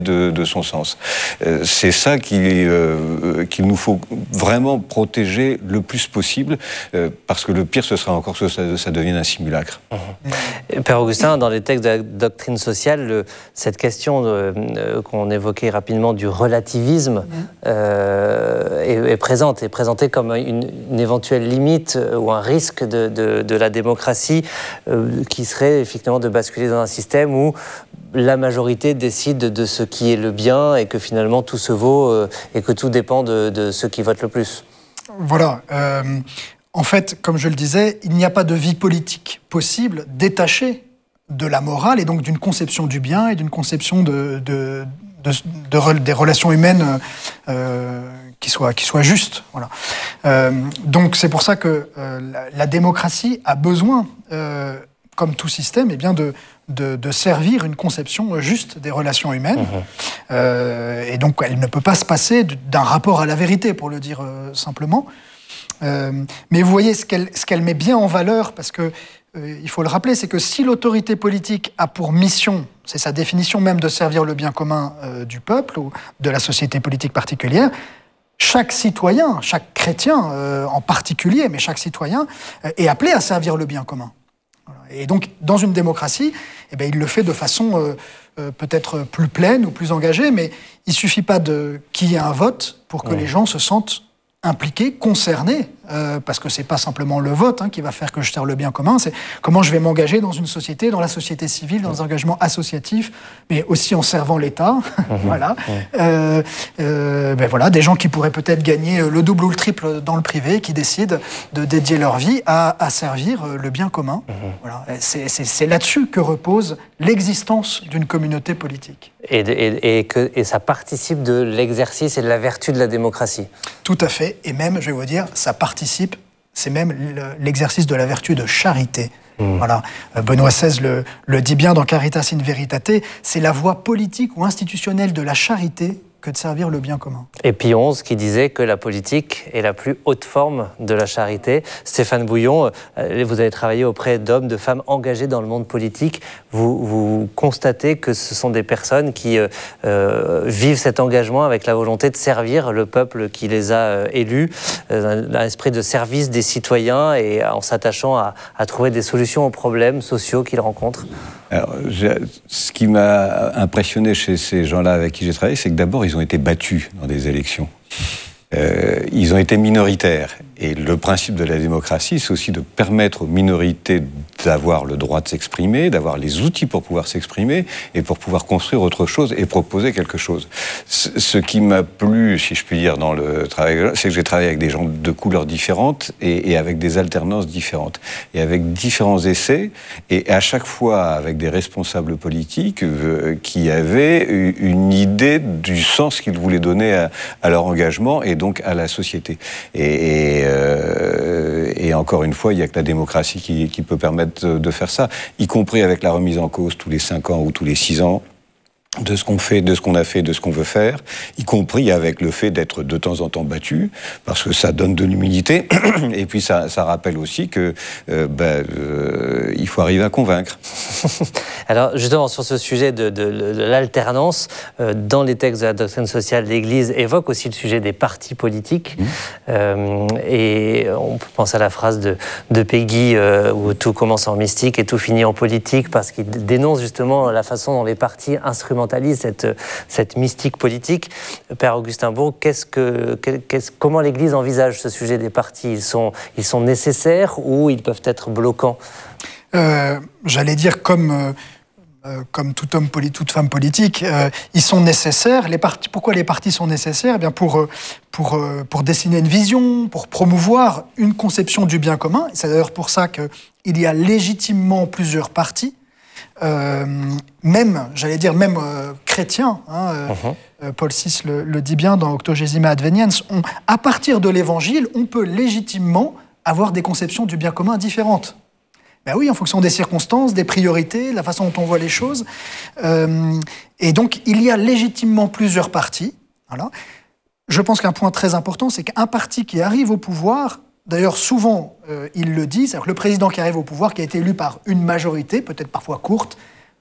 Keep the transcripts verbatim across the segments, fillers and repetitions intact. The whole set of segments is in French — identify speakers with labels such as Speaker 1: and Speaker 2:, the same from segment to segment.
Speaker 1: De, de son sens. Euh, c'est ça qu'il, euh, qu'il nous faut vraiment protéger le plus possible, euh, parce que le pire, ce sera encore que ça, ça devienne un simulacre.
Speaker 2: Mmh. Père Augustin, dans les textes de la doctrine sociale, le, cette question de, euh, qu'on évoquait rapidement du relativisme mmh. euh, est, est présente, est présentée comme une, une éventuelle limite ou un risque de, de, de la démocratie euh, qui serait effectivement de basculer dans un système où la majorité décide de ce qui est le bien et que finalement tout se vaut euh, et que tout dépend de, de ceux qui votent le plus.
Speaker 3: Voilà. Euh, en fait, comme je le disais, il n'y a pas de vie politique possible détachée de la morale et donc d'une conception du bien et d'une conception de, de, de, de, de des relations humaines euh, qui soient, qui soient justes. Voilà. Euh, donc c'est pour ça que euh, la, la démocratie a besoin, euh, comme tout système, eh bien de De, de servir une conception juste des relations humaines. Mmh. Euh, et donc, elle ne peut pas se passer d'un rapport à la vérité, pour le dire euh, simplement. Euh, mais vous voyez, ce qu'elle, ce qu'elle met bien en valeur, parce que euh, il faut le rappeler, c'est que si l'autorité politique a pour mission, c'est sa définition même de servir le bien commun euh, du peuple ou de la société politique particulière, chaque citoyen, chaque chrétien euh, en particulier, mais chaque citoyen euh, est appelé à servir le bien commun. Et donc, dans une démocratie, eh bien, il le fait de façon euh, euh, peut-être plus pleine ou plus engagée, mais il ne suffit pas de, qu'il y ait un vote pour que mmh. les gens se sentent impliqués, concernés, euh, parce que ce n'est pas simplement le vote hein, qui va faire que je sers le bien commun, c'est comment je vais m'engager dans une société, dans la société civile, dans un engagement associatif, mais aussi en servant l'État. Mmh. voilà. Mmh. Euh, euh, ben voilà, des gens qui pourraient peut-être gagner le double ou le triple dans le privé, qui décident de dédier leur vie à, à servir le bien commun. Mmh. Voilà. C'est, c'est, c'est là-dessus que repose l'existence d'une communauté politique.
Speaker 2: Et, et, et, que, et ça participe de l'exercice et de la vertu de la démocratie.
Speaker 3: Tout à fait. Et même, je vais vous dire, ça participe, c'est même l'exercice de la vertu de charité. Mmh. Voilà. Benoît seize le, le dit bien dans Caritas in Veritate, c'est la voie politique ou institutionnelle de la charité que de servir le bien commun.
Speaker 2: Et Pie onze qui disait que la politique est la plus haute forme de la charité. Stéphane Bouillon, vous avez travaillé auprès d'hommes, de femmes engagés dans le monde politique. Vous, vous constatez que ce sont des personnes qui euh, vivent cet engagement avec la volonté de servir le peuple qui les a euh, élus, euh, un esprit de service des citoyens et en s'attachant à, à trouver des solutions aux problèmes sociaux qu'ils rencontrent.
Speaker 1: Alors, ce qui m'a impressionné chez ces gens-là avec qui j'ai travaillé, c'est que d'abord, ils ont été battus dans des élections. Euh, ils ont été minoritaires. Et le principe de la démocratie, c'est aussi de permettre aux minorités d'avoir le droit de s'exprimer, d'avoir les outils pour pouvoir s'exprimer et pour pouvoir construire autre chose et proposer quelque chose. Ce qui m'a plu, si je puis dire, dans le travail, c'est que j'ai travaillé avec des gens de couleurs différentes et, et avec des alternances différentes. Et avec différents essais, et à chaque fois avec des responsables politiques euh, qui avaient une idée du sens qu'ils voulaient donner à, à leur engagement et donc à la société. Et, et Euh, et encore une fois, il n'y a que la démocratie qui, qui peut permettre de, de faire ça, y compris avec la remise en cause tous les cinq ans ou tous les six ans de ce qu'on fait, de ce qu'on a fait, de ce qu'on veut faire, y compris avec le fait d'être de temps en temps battu, parce que ça donne de l'humilité, et puis ça, ça rappelle aussi que euh, ben, euh, il faut arriver à convaincre.
Speaker 2: Alors justement, sur ce sujet de, de, de l'alternance, euh, dans les textes de la doctrine sociale, l'Église évoque aussi le sujet des partis politiques, mmh. euh, et on pense à la phrase de, de Péguy, euh, où tout commence en mystique et tout finit en politique, parce qu'il dénonce justement la façon dont les partis instrumentalise cette, cette mystique politique. Père Augustin Bourg, qu'est-ce que, qu'est-ce, comment l'Église envisage ce sujet des partis ? Ils sont, ils sont nécessaires ou ils peuvent être bloquants ?
Speaker 3: euh, J'allais dire comme... Euh... Euh, comme tout homme, poli- toute femme politique, euh, ils sont nécessaires. Les partis, pourquoi les partis sont nécessaires ? Eh bien pour, euh, pour, euh, pour dessiner une vision, pour promouvoir une conception du bien commun. C'est d'ailleurs pour ça qu'il y a légitimement plusieurs partis, euh, même, j'allais dire, même euh, chrétiens. Hein, euh, uh-huh. euh, Paul six le, le dit bien dans Octogesima Adveniens. On, à partir de l'Évangile, on peut légitimement avoir des conceptions du bien commun différentes. Ben oui, en fonction des circonstances, des priorités, de la façon dont on voit les choses. Euh, et donc, il y a légitimement plusieurs partis. Voilà. Je pense qu'un point très important, c'est qu'un parti qui arrive au pouvoir, d'ailleurs souvent euh, il le dit, c'est-à-dire que le président qui arrive au pouvoir, qui a été élu par une majorité, peut-être parfois courte,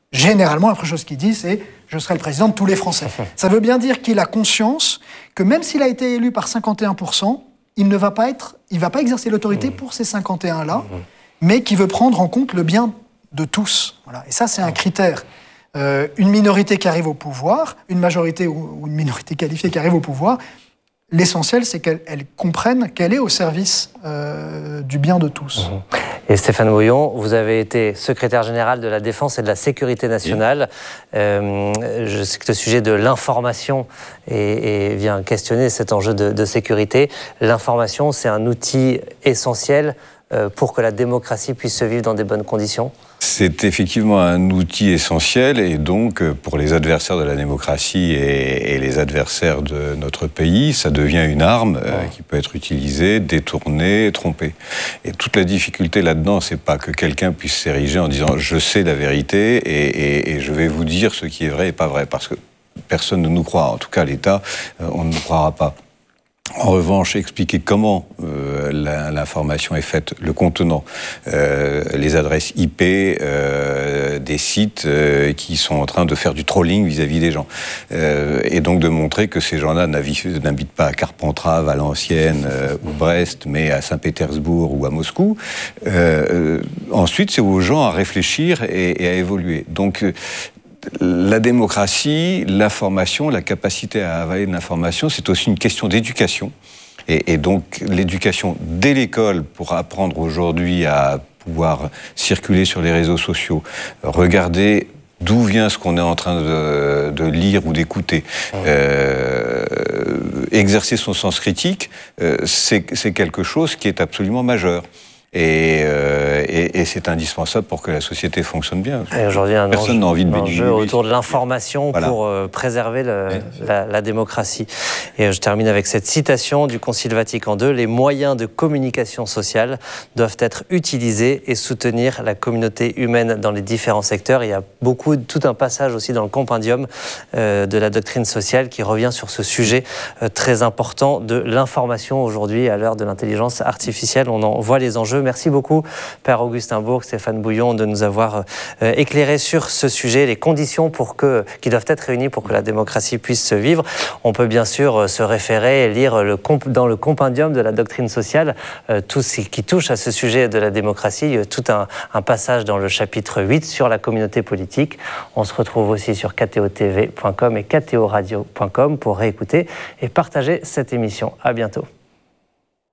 Speaker 3: généralement, la première chose qu'il dit, c'est « je serai le président de tous les Français ». Ça veut bien dire qu'il a conscience que même s'il a été élu par cinquante et un pour cent, il ne va pas être, il va pas exercer l'autorité pour ces cinquante et un là, mais qui veut prendre en compte le bien de tous. Voilà. Et ça, c'est un critère. Euh, une minorité qui arrive au pouvoir, une majorité ou une minorité qualifiée qui arrive au pouvoir, l'essentiel, c'est qu'elle elle comprenne qu'elle est au service euh, du bien de tous.
Speaker 2: Et Stéphane Bouillon, vous avez été secrétaire général de la Défense et de la Sécurité nationale. Euh, je sais que le sujet de l'information est, est, vient questionner cet enjeu de, de sécurité. L'information, c'est un outil essentiel euh, pour que la démocratie puisse se vivre dans des bonnes conditions.
Speaker 1: C'est effectivement un outil essentiel et donc pour les adversaires de la démocratie et, et les adversaires de notre pays, ça devient une arme euh, qui peut être utilisée, détournée, trompée. Et toute la difficulté là-dedans, c'est pas que quelqu'un puisse s'ériger en disant « je sais la vérité et, et, et je vais vous dire ce qui est vrai et pas vrai », parce que personne ne nous croit, en tout cas l'État, euh, on ne nous croira pas. En revanche, expliquer comment euh, l'information est faite, le contenant, euh, les adresses I P euh, des sites euh, qui sont en train de faire du trolling vis-à-vis des gens. Euh, et donc de montrer que ces gens-là n'habitent pas à Carpentras, Valenciennes euh, ou Brest, mais à Saint-Pétersbourg ou à Moscou. Euh, ensuite, c'est aux gens à réfléchir et, et à évoluer. Donc, la démocratie, l'information, la capacité à avaler de l'information, c'est aussi une question d'éducation. Et, et donc, l'éducation dès l'école pour apprendre aujourd'hui à pouvoir circuler sur les réseaux sociaux, regarder d'où vient ce qu'on est en train de, de lire ou d'écouter, euh, exercer son sens critique, euh, c'est quelque chose qui est absolument majeur. Et, euh, et, et c'est indispensable pour que la société fonctionne bien.
Speaker 2: Aujourd'hui, un
Speaker 1: Personne n'a envie de bénir
Speaker 2: autour de l'information voilà. pour euh, préserver le, ouais, la, la démocratie. Et euh, je termine avec cette citation du Concile Vatican deux. Les moyens de communication sociale doivent être utilisés et soutenir la communauté humaine dans les différents secteurs. Il y a beaucoup, tout un passage aussi dans le compendium euh, de la doctrine sociale qui revient sur ce sujet euh, très important de l'information aujourd'hui à l'heure de l'intelligence artificielle. On en voit les enjeux. Merci beaucoup, Père Augustin Bourg, Stéphane Bouillon, de nous avoir euh, éclairé sur ce sujet, les conditions pour que, qui doivent être réunies pour que la démocratie puisse se vivre. On peut bien sûr se référer et lire le dans le compendium de la doctrine sociale euh, tout ce qui touche à ce sujet de la démocratie, euh, tout un, un passage dans le chapitre huit sur la communauté politique. On se retrouve aussi sur k t o t v point com et k t o radio point com pour réécouter et partager cette émission. À bientôt.